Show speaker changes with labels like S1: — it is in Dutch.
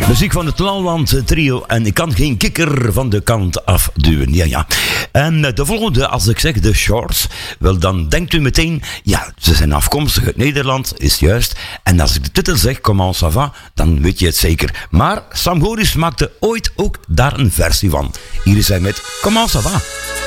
S1: Muziek van het Lalland trio en ik kan geen kikker van de kant afduwen. Ja. En de volgende, als ik zeg de Shorts, wel dan denkt u meteen, ja, ze zijn afkomstig uit Nederland, is juist. En als ik de titel zeg, Comment ça va, dan weet je het zeker. Maar Sam Goris maakte ooit ook daar een versie van. Hier is hij met Comment ça va.